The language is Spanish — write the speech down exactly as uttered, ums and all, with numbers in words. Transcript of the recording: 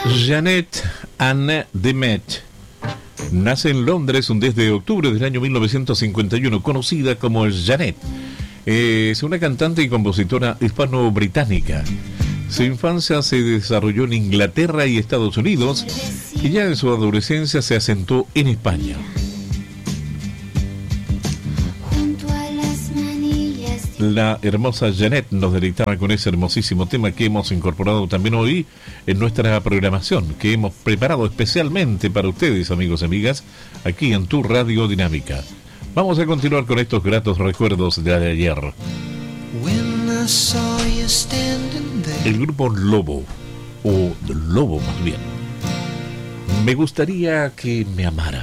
Jeanette Anne Demet nace en Londres un diez de octubre del año mil novecientos cincuenta y uno, conocida como Jeanette. Es una cantante y compositora hispano-británica. Su infancia se desarrolló en Inglaterra y Estados Unidos y ya en su adolescencia se asentó en España. La hermosa Jeanette nos deleitaba con ese hermosísimo tema que hemos incorporado también hoy en nuestra programación, que hemos preparado especialmente para ustedes, amigos y amigas, aquí en tu Radio Dinámica. Vamos a continuar con estos gratos recuerdos de ayer. El grupo Lobo, o Lobo más bien. Me gustaría que me amara.